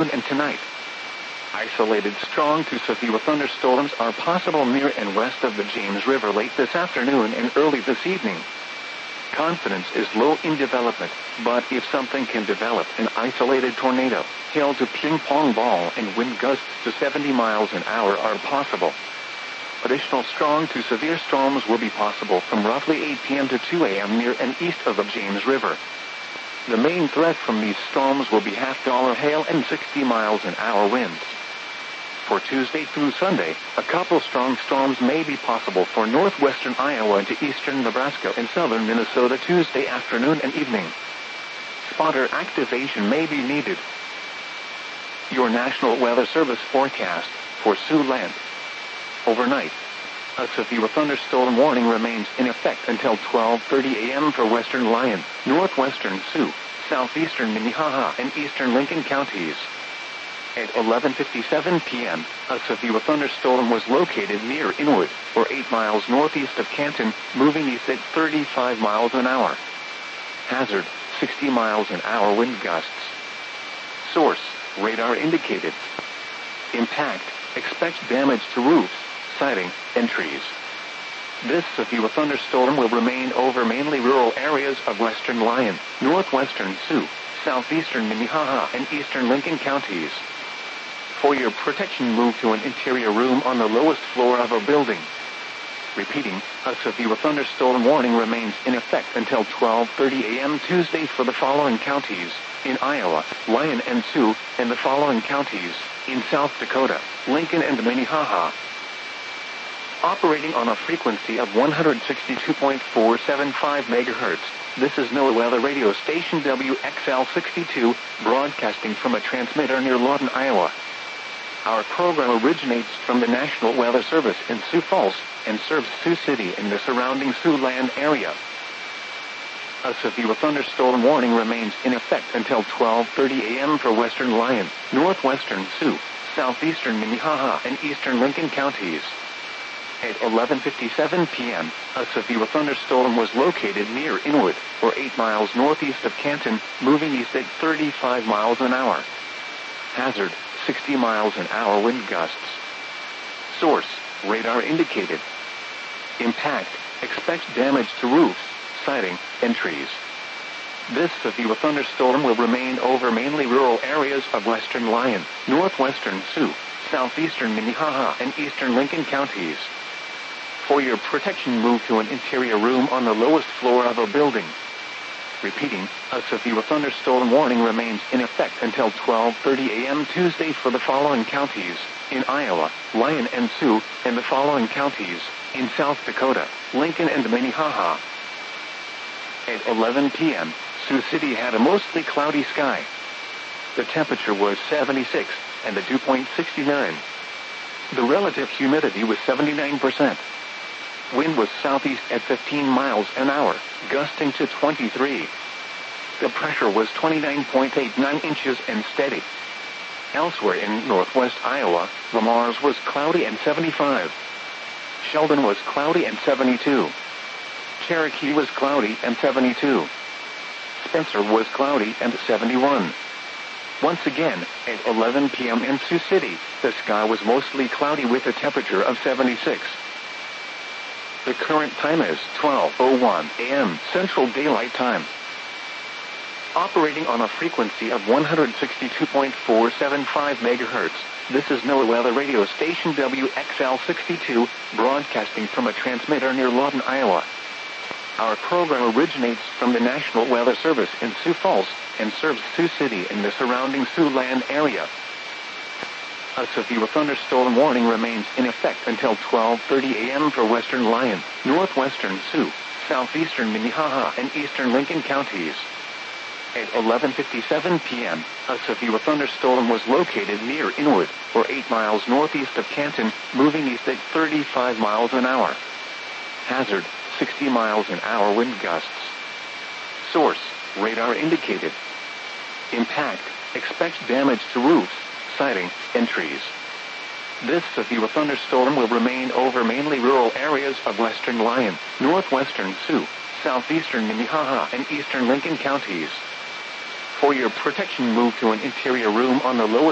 and tonight. Isolated strong to severe thunderstorms are possible near and west of the James River late this afternoon and early this evening. Confidence is low in development, but if something can develop, an isolated tornado, hail to ping-pong ball and wind gusts to 70 miles an hour are possible. Additional strong to severe storms will be possible from roughly 8 p.m. to 2 a.m. near and east of the James River. The main threat from these storms will be half-dollar hail and 60 miles an hour winds. For Tuesday through Sunday, a couple strong storms may be possible for northwestern Iowa into eastern Nebraska and southern Minnesota Tuesday afternoon and evening. Spotter activation may be needed. Your National Weather Service forecast for Siouxland. Overnight, a severe thunderstorm warning remains in effect until 12:30 a.m. for western Lyon, northwestern Sioux, southeastern Minnehaha, and eastern Lincoln counties. At 11:57 p.m., a severe thunderstorm was located near Inwood, or 8 miles northeast of Canton, moving east at 35 miles an hour. Hazard, 60 miles an hour wind gusts. Source, radar indicated. Impact, expect damage to roofs, siding, and trees. This severe thunderstorm will remain over mainly rural areas of western Lyon, northwestern Sioux, southeastern Minnehaha, and eastern Lincoln counties. For your protection, move to an interior room on the lowest floor of a building. Repeating, a severe thunderstorm warning remains in effect until 12:30 a.m. Tuesday for the following counties: in Iowa, Lyon and Sioux, and the following counties: in South Dakota, Lincoln and Minnehaha. Operating on a frequency of 162.475 MHz, this is NOAA Weather Radio Station WXL62, broadcasting from a transmitter near Lawton, Iowa. Our program originates from the National Weather Service in Sioux Falls and serves Sioux City and the surrounding Siouxland area. A severe thunderstorm warning remains in effect until 12:30 a.m. for western Lyon, northwestern Sioux, southeastern Minnehaha, and eastern Lincoln counties. At 11:57 p.m., a severe thunderstorm was located near Inwood, or 8 miles northeast of Canton, moving east at 35 miles an hour. Hazard, 60 miles an hour wind gusts. Source, radar indicated. Impact, expect damage to roofs, siding, and trees. This severe thunderstorm will remain over mainly rural areas of western Lyon, northwestern Sioux, southeastern Minnehaha, and eastern Lincoln counties. For your protection, move to an interior room on the lowest floor of a building. Repeating, a severe thunderstorm warning remains in effect until 12:30 a.m. Tuesday for the following counties: in Iowa, Lyon and Sioux, and the following counties: in South Dakota, Lincoln and Minnehaha. At 11 p.m., Sioux City had a mostly cloudy sky. The temperature was 76, and the dew point 69. The relative humidity was 79%. Wind was southeast at 15 miles an hour, gusting to 23. The pressure was 29.89 inches and steady. Elsewhere in northwest Iowa, Le Mars was cloudy and 75. Sheldon was cloudy and 72. Cherokee was cloudy and 72. Spencer was cloudy and 71. Once again, at 11 p.m. in Sioux City, the sky was mostly cloudy with a temperature of 76. The current time is 12:01 a.m. Central Daylight Time. Operating on a frequency of 162.475 MHz, this is NOAA Weather Radio Station WXL62, broadcasting from a transmitter near Lawton, Iowa. Our program originates from the National Weather Service in Sioux Falls and serves Sioux City and the surrounding Siouxland area. A severe thunderstorm warning remains in effect until 12:30 a.m. for western Lyon, northwestern Sioux, southeastern Minnehaha, and eastern Lincoln counties. At 11:57 p.m., a severe thunderstorm was located near Inwood, or 8 miles northeast of Canton, moving east at 35 miles an hour. Hazard, 60 miles an hour wind gusts. Source, radar indicated. Impact, expect damage to roofs, siding, and trees. This severe thunderstorm will remain over mainly rural areas of western Lyon, northwestern Sioux, southeastern Minnehaha, and eastern Lincoln counties. For your protection, move to an interior room on the lowest